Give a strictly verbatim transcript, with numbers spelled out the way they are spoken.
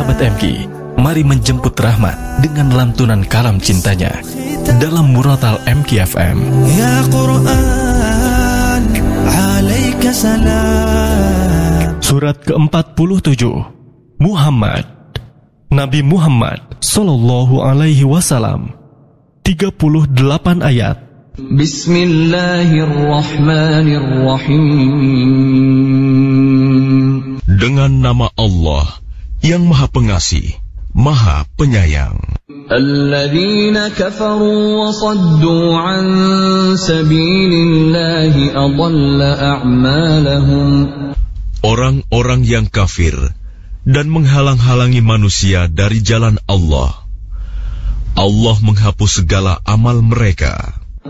Sahabat M K, mari menjemput rahmat dengan lantunan kalam cintanya dalam Muratal M K F M. Ya Quran, alaika salam. Surat keempat puluh tujuh, Muhammad, Nabi Muhammad Sallallahu Alaihi Wasallam. Tiga puluh delapan ayat. Bismillahirrahmanirrahim. Dengan nama Allah yang Maha Pengasih, Maha Penyayang. Alladzina kafaru wa saddu an sabilillahi adalla a'malahum. Orang-orang yang kafir dan menghalang-halangi manusia dari jalan Allah, Allah menghapus segala amal mereka.